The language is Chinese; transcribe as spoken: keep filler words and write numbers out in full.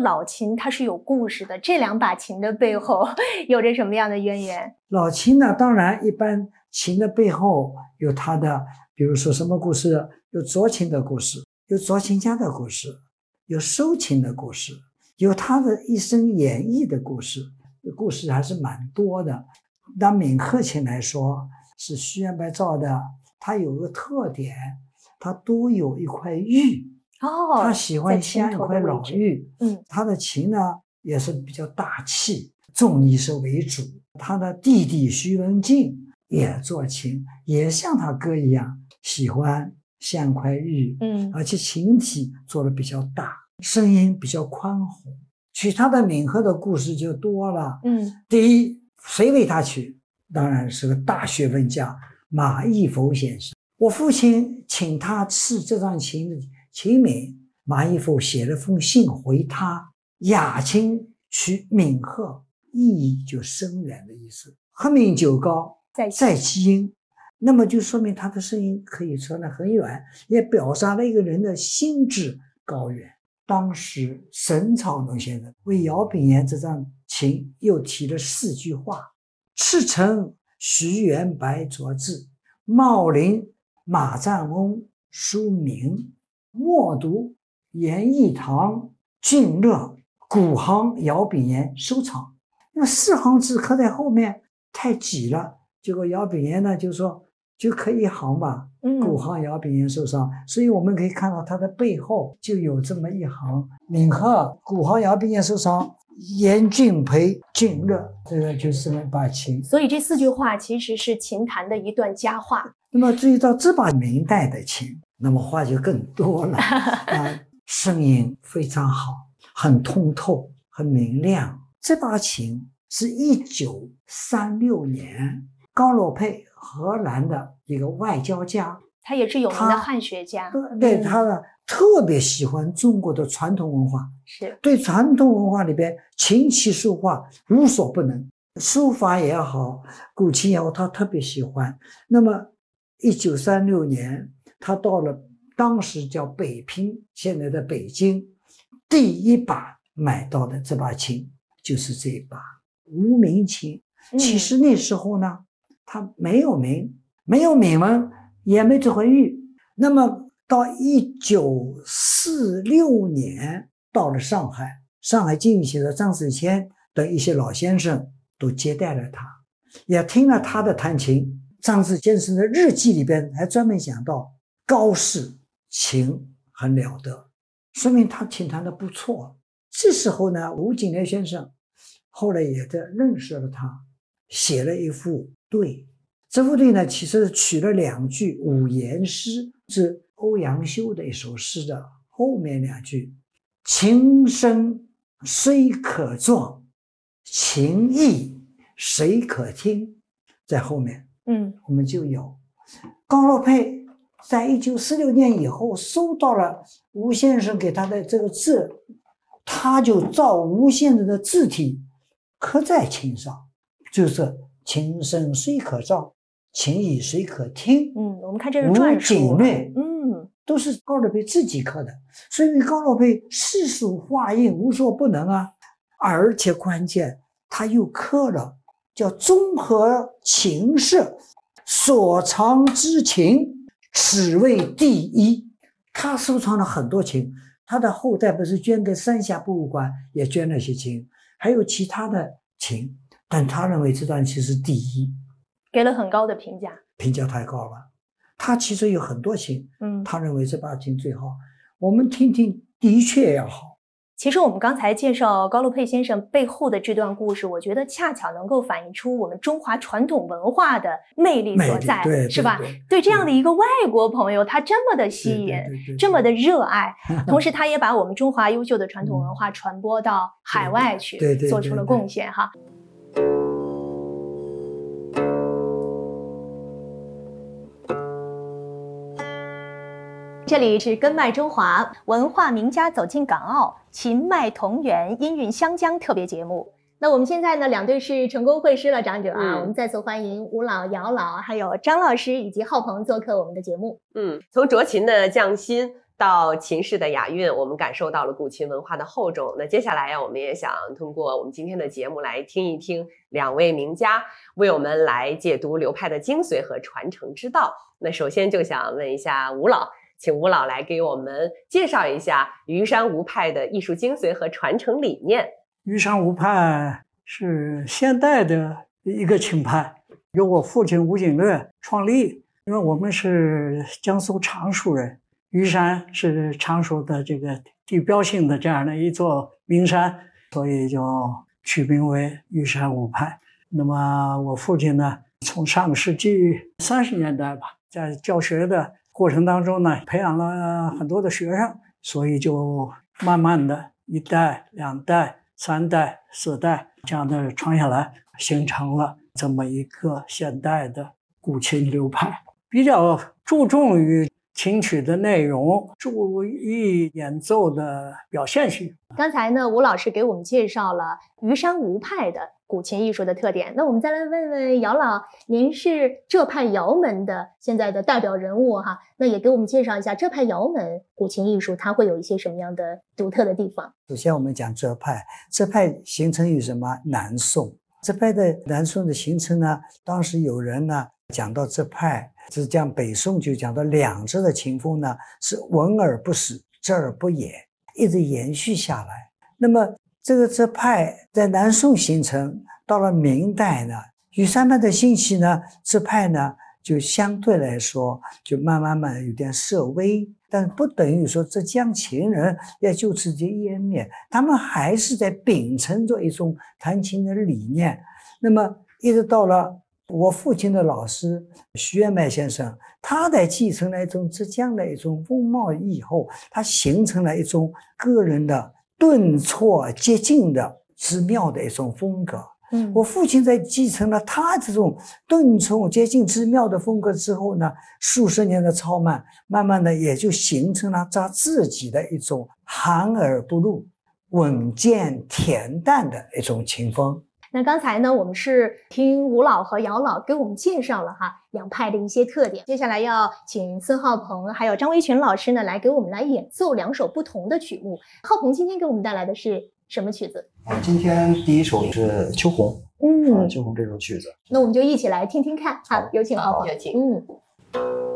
老琴它是有故事的，这两把琴的背后有着什么样的渊源？ 老琴呢，当然一般琴的背后有它的，比如说什么故事，有作琴的故事，有作琴家的故事，有收琴的故事，有他的一生演绎的故事，故事还是蛮多的。拿闽鹤琴来说，是徐元白造的，它有个特点，它都有一块玉。 哦， 他喜欢镶一块老玉。 嗯， 他的琴呢也是比较大气，重力士为主。他的弟弟徐文静也做琴，也像他哥一样喜欢镶块玉。 嗯， 而且琴体做的比较大，声音比较宽宏。取他的闽鹤的故事就多了。 嗯， 第一，谁为他取？当然是个大学问家马义孚先生。我父亲请他赐这张琴的琴名，马义孚写了封信回他，雅琴取闽鹤，意义就深远的意思。鹤鸣九高，在其音，那么就说明他的声音可以传得很远，也表达了一个人的心智高远。当时沈草农先生为姚炳炎这张琴又提了四句话：赤诚徐元白作字，茂林马占翁书名，默读严义堂俊乐，古行姚炳炎收藏。那么四行字刻在后面太挤了，结果姚炳炎呢就说就刻一行吧，古行姚炳炎收藏。所以我们可以看到它的背后就有这么一行：闽鹤古行姚炳炎收藏，严俊培俊乐，这个就是那把琴。 所以这四句话其实是琴坛的一段佳话。 那么注意到这把明代的琴，那么话就更多了啊，声音非常好，很通透，很明亮。这把琴是一九三六年高洛佩，荷兰的一个外交家， 他也是有名的汉学家。 对，他呢特别喜欢中国的传统文化， 是对传统文化里边琴棋书画无所不能，书法也好，古琴也好，他特别喜欢。那么一九三六年他到了当时叫北平，现在的北京，第一把买到的这把琴就是这一把无名琴。其实那时候呢他没有名，没有铭文，也没这块玉。那么到一九四六年到了上海，上海经济学的张世谦等一些老先生都接待了他，也听了他的弹琴。张世先生的日记里边还专门讲到高适琴很了得，说明他琴弹得不错。这时候呢，吴景莲先生后来也在认识了他，写了一副对。这副对呢，其实取了两句五言诗，是欧阳修的一首诗的后面两句：琴声虽可壮，琴意谁可听。在后面嗯， 我们就有高洛佩在一九四六年以后收到了吴先生给他的这个字，他就照吴先生的字体刻在琴上，就是琴声虽可照，琴意谁可听。 嗯，我们看这是篆书， 景略， 嗯， 都是高洛佩自己刻的，所以高洛佩诗书画印无所不能啊。而且关键他又刻了叫综合琴社，所藏之琴此为第一。他收藏了很多琴，他的后代不是捐给三峡博物馆，也捐了些琴，还有其他的琴，但他认为这段琴是第一， 给了很高的评价， 评价太高了。他其实有很多琴， 嗯， 他认为这把琴最好。我们听听，的确要好。 其实我们刚才介绍高洛佩先生背后的这段故事，我觉得恰巧能够反映出我们中华传统文化的魅力所在， 对， 是吧？ 对， 对， 对这样的一个外国朋友，他这么的吸引， 对对对对， 这么的热爱，同时他也把我们中华优秀的传统文化传播到海外去， 对对对对， 做出了贡献哈。这里是根脉中华，文化名家走进港澳，琴脉同源，音韵湘江特别节目。那我们现在呢，两队是成功会师了，长者啊，嗯、我们再次欢迎吴老、姚老，还有张老师以及浩鹏做客我们的节目。 嗯，从斫琴的匠心到秦氏的雅韵，我们感受到了古琴文化的厚重。那接下来呀，我们也想通过我们今天的节目来听一听两位名家为我们来解读流派的精髓和传承之道。那首先就想问一下吴老，请吴老来给我们介绍一下虞山吴派的艺术精髓和传承理念。 虞山吴派是现代的一个琴派，由我父亲吴景略创立。因为我们是江苏常熟人，虞山是常熟的这个地标性的这样的一座名山，所以就取名为虞山吴派。那么我父亲呢，从上个世纪三十年代吧，在教学的过程当中呢，培养了很多的学生，所以就慢慢的一代、两代、三代、四代这样的传下来，形成了这么一个现代的古琴流派。比较注重于琴曲的内容，注意演奏的表现性。 刚才呢，吴老师给我们介绍了虞山吴派的古琴艺术的特点。那我们再来问问姚老，您是这派姚门的现在的代表人物哈，那也给我们介绍一下这派姚门古琴艺术，它会有一些什么样的独特的地方？ 首先我们讲这派，这派形成于什么？南宋。这派的南宋的形成呢，当时有人呢讲到这派，就是讲北宋就讲到两支的琴风呢是闻而不死，知而不言，一直延续下来。那么这个这派在南宋形成，到了明代呢，虞山派的兴起呢，这派呢就相对来说就慢慢慢有点式微，但不等于说浙江琴人要就此就湮灭，他们还是在秉承着一种弹琴的理念。那么一直到了我父亲的老师徐元迈先生，他在继承了一种浙江的一种风貌以后，他形成了一种个人的顿挫接近的之妙的一种风格。 嗯， 我父亲在继承了他这种顿挫接近之妙的风格之后呢，数十年的操慢，慢慢的也就形成了他自己的一种含而不露、稳健恬淡的一种琴风。 那刚才呢，我们是听吴老和姚老给我们介绍了哈两派的一些特点。接下来要请孙浩鹏还有张维群老师呢来给我们来演奏两首不同的曲目。浩鹏今天给我们带来的是什么曲子？ 啊，今天第一首是秋红， 嗯， 啊，秋红这首曲子， 那我们就一起来听听看。好，有请浩鹏。 有请。 嗯。